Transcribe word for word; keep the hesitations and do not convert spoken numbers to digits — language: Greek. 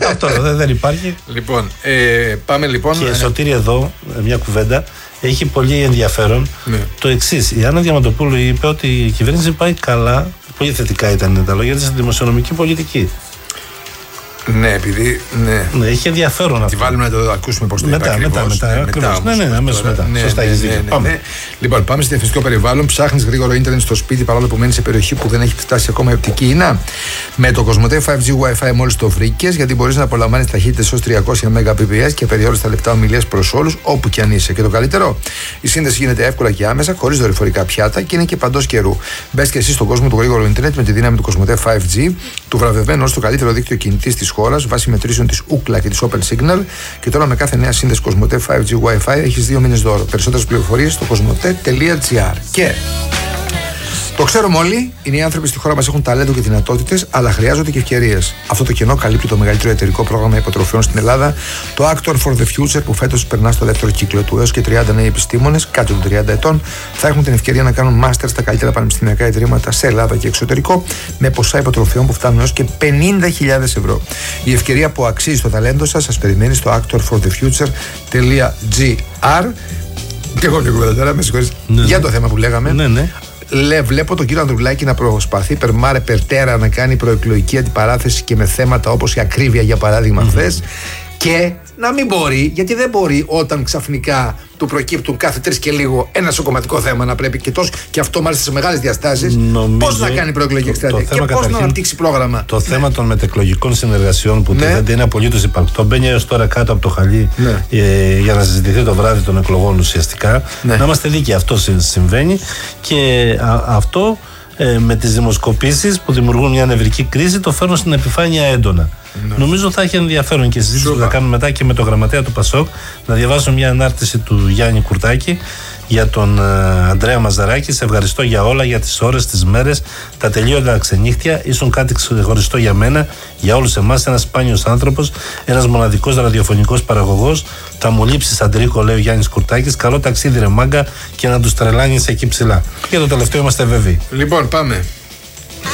Αυτό δεν, δεν υπάρχει. Λοιπόν, ε, πάμε λοιπόν. Και Σωτήρη εδώ, μια κουβέντα. Έχει πολύ ενδιαφέρον ναι. το εξής. Η Άννα Διαμαντοπούλου είπε ότι η κυβέρνηση πάει καλά. Πολύ θετικά ήταν τα λόγια της στη δημοσιονομική πολιτική. Ναι, επειδή. Ναι, ναι έχει ενδιαφέρον αυτό. Τη βάλουμε να το ακούσουμε πώς το μετά, είπα. Μετά, μετά, ναι, μετά, όμως, ναι, ναι, ναι, αμέσως μετά. Ναι, Σωστά, ναι, έχεις ναι, δίκιο. ναι, Πάμε. ναι. Λοιπόν, πάμε στο διαφημιστικό περιβάλλον. Ψάχνεις γρήγορο ίντερνετ στο σπίτι παρόλο που μένεις σε περιοχή που δεν έχει φτάσει ακόμα η οπτική ίνα. Με το Κοσμοτέ φάιβ τζι Wi-Fi μόλις το βρήκες, γιατί μπορείς να απολαμβάνεις ταχύτητες ως τριακόσια Mbps και περιόριστα λεπτά ομιλίες προς όλους, όπου και αν είσαι. Και το καλύτερο, η σύνδεση γίνεται εύκολα και άμεσα, χωρίς δορυφορικά πιάτα και είναι και παντός καιρού. Μπες και εσύ στον κόσμο του γρήγορου ίντερνετ με τη δύναμη του Κοσμοτέ φάιβ τζι, του βραβευμένου ως το καλύτερο δίκτυο κινητής της χώρας, βάσει μετρήσεων της Ookla και της Open Signal. Και τώρα με κάθε νέα σύνδεση Κοσμοτέ φάιβ τζι Wi-Fi έχεις δύο μήνες δώρο. Περισσότερες πληροφορίες στο κοσμοτέ τελεία τζι άρ. Και το ξέρουμε όλοι, οι νέοι άνθρωποι στη χώρα μας έχουν ταλέντο και δυνατότητες, αλλά χρειάζονται και ευκαιρίες. Αυτό το κενό καλύπτει το μεγαλύτερο εταιρικό πρόγραμμα υποτροφιών στην Ελλάδα, το Actor for the Future, που φέτος περνά στο δεύτερο κύκλο του. Έως και τριάντα νέοι επιστήμονες, κάτω των τριάντα ετών, θα έχουν την ευκαιρία να κάνουν μάστερ στα καλύτερα πανεπιστημιακά ιδρύματα σε Ελλάδα και εξωτερικό, με ποσά υποτροφιών που φτάνουν έως και πενήντα χιλιάδες ευρώ. Η ευκαιρία που αξίζει το ταλέντο σας σας περιμένει στο actor for the future τελεία τζι άρ. Και εγώ λίγο τώρα, με συγχωρείτε, ναι, για το θέμα που λέγαμε. Ναι, ναι. Λε, βλέπω τον κύριο Ανδρουλάκη να προσπαθεί περμάρε περτέρα να κάνει προεκλογική αντιπαράθεση και με θέματα όπως η ακρίβεια, για παράδειγμα, mm-hmm. χθες, και να μην μπορεί, γιατί δεν μπορεί όταν ξαφνικά του προκύπτουν κάθε τρεις και λίγο ένα σοκομματικό θέμα να πρέπει και, τόσο, και αυτό μάλιστα σε μεγάλες διαστάσεις. Πώς να κάνει προεκλογική εκστρατεία και πώς να αναπτύξει πρόγραμμα. Το θέμα των μετεκλογικών συνεργασιών που ναι. δεν είναι απολύτως υπαρκτό, μπαίνει έως τώρα κάτω από το χαλί ναι. ε, για να συζητηθεί το βράδυ των εκλογών ουσιαστικά. Ναι. Να είμαστε δίκαιοι, αυτό συμβαίνει και α, αυτό ε, με τις δημοσκοπήσεις που δημιουργούν μια νευρική κρίση το φέρνουν στην επιφάνεια έντονα. Ναι. Νομίζω θα έχει ενδιαφέρον και συζήτηση που θα κάνουμε μετά και με τον γραμματέα του Πασόκ, να διαβάσω μια ανάρτηση του Γιάννη Κουρτάκη για τον uh, Ανδρέα Μαζαράκη. Σε ευχαριστώ για όλα, για τις ώρες, τις μέρες, τα τελείωτα ξενύχτια. Ήσουν κάτι ξεχωριστό για μένα, για όλους εμάς. Ένας σπάνιος άνθρωπος, ένας μοναδικός ραδιοφωνικός παραγωγός. Θα μου λείψεις, Αντρίκο, λέει ο Γιάννης Κουρτάκης. Καλό ταξίδι, ρε μάγκα, και να τους τρελάνεις εκεί ψηλά. Και το τελευταίο είμαστε βέβαιοι. Λοιπόν, πάμε.